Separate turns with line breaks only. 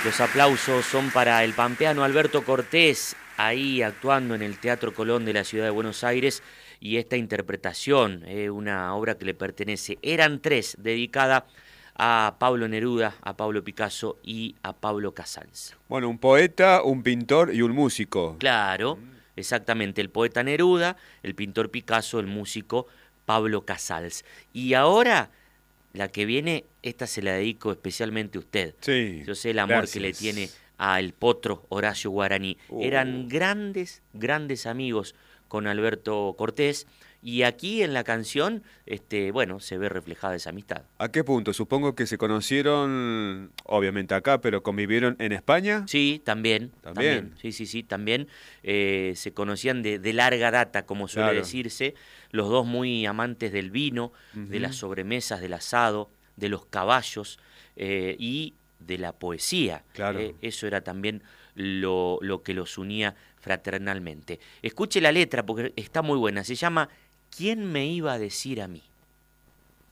Los aplausos son para el pampeano Alberto Cortés, ahí actuando en el Teatro Colón de la ciudad de Buenos Aires, y esta interpretación, una obra que le pertenece, Eran tres, dedicada a Pablo Neruda, a Pablo Picasso y a Pablo Casals.
Bueno, un poeta, un pintor y un músico.
Claro, exactamente, el poeta Neruda, el pintor Picasso, el músico Pablo Casals. Y ahora, la que viene, esta se la dedico especialmente a usted.
Sí,
Yo sé el amor que le tiene
gracias.
al potro Horacio Guaraní. Eran grandes, grandes amigos con Alberto Cortés, y aquí en la canción, bueno, se ve reflejada esa amistad.
¿A qué punto? Supongo que se conocieron, obviamente acá, pero convivieron en España.
Sí, también,
También,
sí, también. Se conocían de larga data, como suele
claro.
decirse, los dos muy amantes del vino, de las
Ujú,
sobremesas, del asado, de los caballos y de la poesía.
claro.
Eso era también lo que los unía fraternalmente. Escuche la letra porque está muy buena, se llama ¿Quién me iba a decir a mí?